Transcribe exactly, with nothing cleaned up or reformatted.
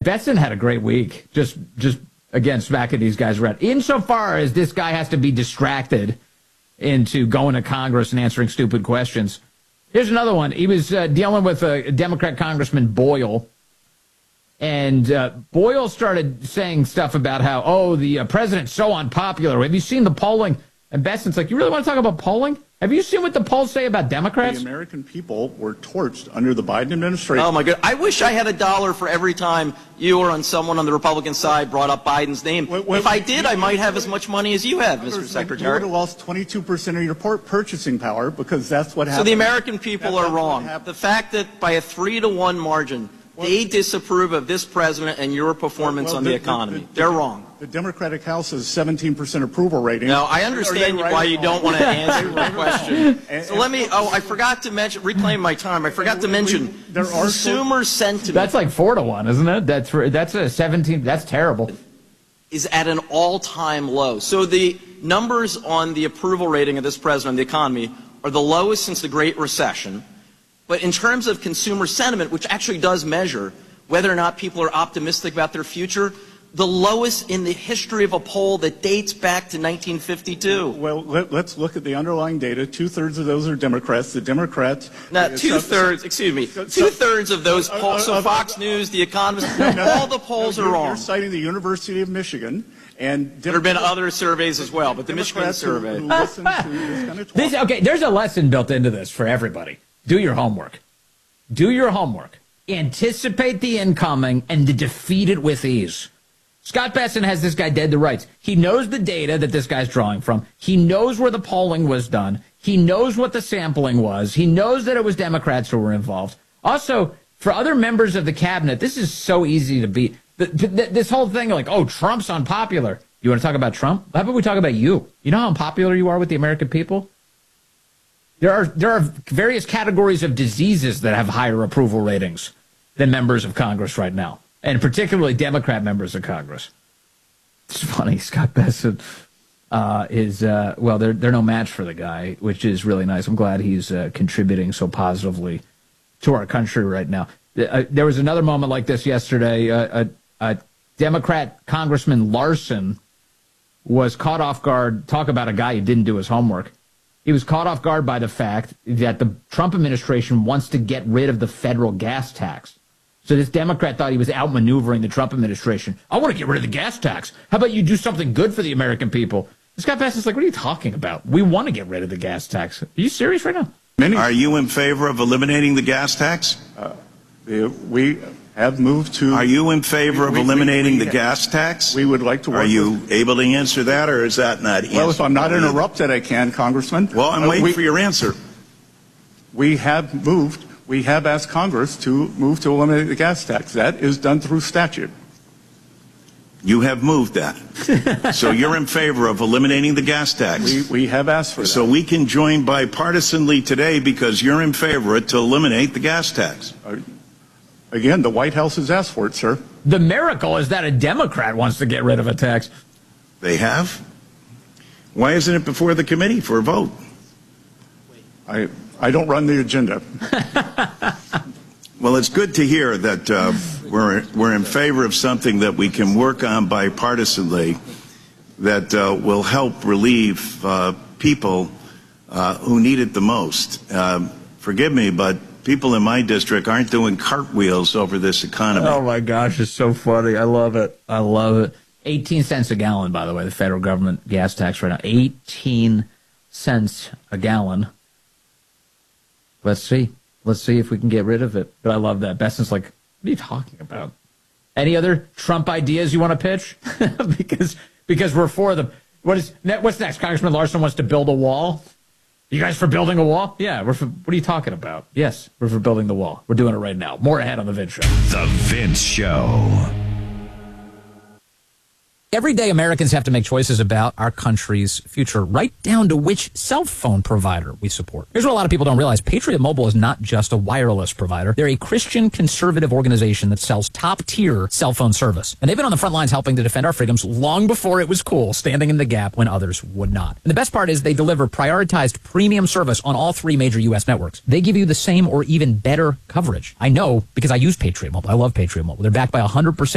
Besson had a great week. Just, just again, smacking these guys around. Insofar as this guy has to be distracted into going to Congress and answering stupid questions. Here's another one. He was uh, dealing with a Democrat Congressman Boyle. And uh, Boyle started saying stuff about how, oh, the uh, president's so unpopular. Have you seen the polling? And Besson's like, you really want to talk about polling? Have you seen what the polls say about Democrats? The American people were torched under the Biden administration. Oh, my God. I wish I had a dollar for every time you or on someone on the Republican side brought up Biden's name. When, when, if I did, I might have as much money as you have, Mister Secretary. You would have lost twenty-two percent of your purchasing power because that's what happened. So the American people that's are wrong. The fact that by a three to one margin, well, they disapprove of this president and your performance well, well, on the, the economy. The, the, They're wrong. The Democratic House has seventeen percent approval rating. No, I understand right why you don't want to answer the question. And, so let me, oh, I forgot to mention, reclaim my time. I forgot to mention we, there are consumer sentiment. That's like four to one, isn't it? That's, that's a seventeen, that's terrible. Is at an all-time low. So the numbers on the approval rating of this president and the economy are the lowest since the Great Recession. But in terms of consumer sentiment, which actually does measure whether or not people are optimistic about their future, the lowest in the history of a poll that dates back to nineteen fifty-two. Well, let, let's look at the underlying data. Two-thirds of those are Democrats. The Democrats... Now, two-thirds, excuse me, two-thirds of those polls, so Fox News, The Economist, no, no, all the polls no, are wrong. You're citing the University of Michigan. And there have been other surveys as well, but the Michigan survey... Who, who listen to this kind of this, okay, there's a lesson built into this for everybody. Do your homework. Do your homework. Anticipate the incoming and to defeat it with ease. Scott Besson has this guy dead to rights. He knows the data that this guy's drawing from. He knows where the polling was done. He knows what the sampling was. He knows that it was Democrats who were involved. Also, for other members of the cabinet, this is so easy to beat. This whole thing like, oh, Trump's unpopular. You want to talk about Trump? How about we talk about you? You know how unpopular you are with the American people? There are, there are various categories of diseases that have higher approval ratings than members of Congress right now. And particularly Democrat members of Congress. It's funny, Scott Besson uh, is, uh, well, they're, they're no match for the guy, which is really nice. I'm glad he's uh, contributing so positively to our country right now. Uh, there was another moment like this yesterday. Uh, a, a Democrat Congressman Larson was caught off guard. Talk about a guy who didn't do his homework. He was caught off guard by the fact that the Trump administration wants to get rid of the federal gas tax. So this Democrat thought he was outmaneuvering the Trump administration. I want to get rid of the gas tax. How about you do something good for the American people? This guy Besson's like, what are you talking about? We want to get rid of the gas tax. Are you serious right now? Many. Are you in favor of eliminating the gas tax? Uh, we have moved to... Are you in favor we, of we, eliminating we, we, the gas tax? We would like to work Are you with, able to answer that, or is that not answered? Well, if I'm not interrupted, I can, Congressman. Well, I'm uh, waiting we, for your answer. We have moved... We have asked Congress to move to eliminate the gas tax. That is done through statute. You have moved that. So you're in favor of eliminating the gas tax. We, we have asked for that. So we can join bipartisanly today because you're in favor of it to eliminate the gas tax. Uh, again, the White House has asked for it, sir. The miracle is that a Democrat wants to get rid of a tax. They have? Why isn't it before the committee for a vote? I... I don't run the agenda. Well, it's good to hear that uh, we're, we're in favor of something that we can work on bipartisanly that uh, will help relieve uh, people uh, who need it the most. Uh, forgive me, but people in my district aren't doing cartwheels over this economy. Oh, my gosh, it's so funny. I love it. I love it. eighteen cents a gallon, by the way, the federal government gas tax right now. eighteen cents a gallon. Let's see. Let's see if we can get rid of it. But I love that. Besson's like, what are you talking about? Any other Trump ideas you want to pitch? because because we're for them. What is what's next? Congressman Larson wants to build a wall. You guys for building a wall? Yeah, we're for, what are you talking about? Yes, we're for building the wall. We're doing it right now. More ahead on The Vince Show. The Vince Show. Every day, Americans have to make choices about our country's future, right down to which cell phone provider we support. Here's what a lot of people don't realize. Patriot Mobile is not just a wireless provider. They're a Christian conservative organization that sells top-tier cell phone service. And they've been on the front lines helping to defend our freedoms long before it was cool, standing in the gap when others would not. And the best part is they deliver prioritized premium service on all three major U S networks. They give you the same or even better coverage. I know because I use Patriot Mobile. I love Patriot Mobile. They're backed by one hundred percent